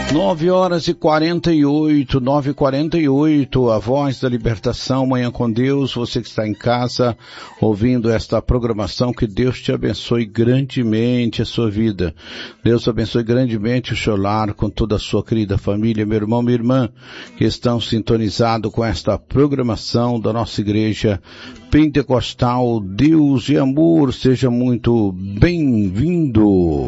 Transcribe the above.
9h48, a voz da libertação, Manhã com Deus, você que está em casa ouvindo esta programação, que Deus te abençoe grandemente a sua vida. Deus abençoe grandemente o seu lar com toda a sua querida família, meu irmão, minha irmã, que estão sintonizados com esta programação da nossa igreja pentecostal. Deus e amor, seja muito bem-vindo.